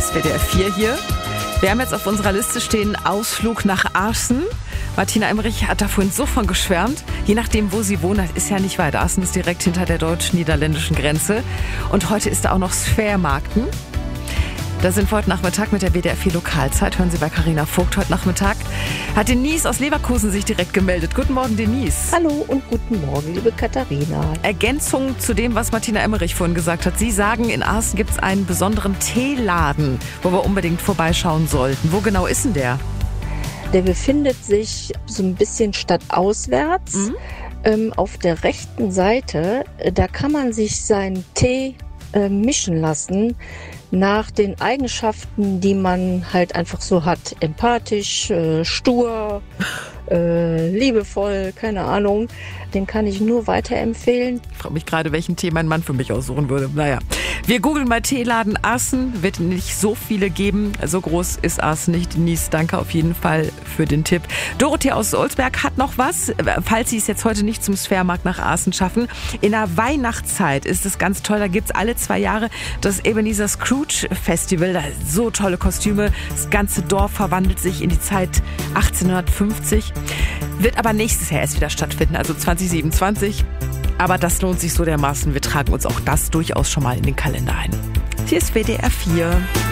ist WDR 4 hier. Wir haben jetzt auf unserer Liste stehen Ausflug nach Aarsen. Martina Emmerich hat da vorhin so von geschwärmt. Je nachdem, wo sie wohnt, ist ja nicht weit. Aarsen ist direkt hinter der deutsch-niederländischen Grenze. Und heute ist da auch noch Sphärmarkten. Da sind wir heute Nachmittag mit der WDR 4 Lokalzeit. Hören Sie bei Carina Vogt heute Nachmittag. Hat Denise aus Leverkusen sich direkt gemeldet. Guten Morgen, Denise. Hallo und guten Morgen, liebe Katharina. Ergänzung zu dem, was Martina Emmerich vorhin gesagt hat. Sie sagen, in Aarsen gibt es einen besonderen Teeladen, wo wir unbedingt vorbeischauen sollten. Wo genau ist denn der? Der befindet sich so ein bisschen stadtauswärts. Auf der rechten Seite, da kann man sich seinen Tee mischen lassen nach den Eigenschaften, die man halt einfach so hat. Empathisch, stur, liebevoll, keine Ahnung. Den kann ich nur weiterempfehlen. Ich frage mich gerade, welchen Tee mein Mann für mich aussuchen würde. Naja, wir googeln mal Teeladen Aarsen. Wird nicht so viele geben. So groß ist Aarsen nicht. Denise, danke auf jeden Fall für den Tipp. Dorothee aus Olsberg hat noch was, falls Sie es jetzt heute nicht zum Sphärmarkt nach Aarsen schaffen. In der Weihnachtszeit ist es ganz toll. Da gibt es alle 2 Jahre das Ebenezer Scrooge Festival. Da sind so tolle Kostüme. Das ganze Dorf verwandelt sich in die Zeit 1850. Wird aber nächstes Jahr erst wieder stattfinden, also 2027. Aber das lohnt sich so dermaßen. Wir tragen uns auch das durchaus schon mal in den Kalender ein. Hier ist WDR 4.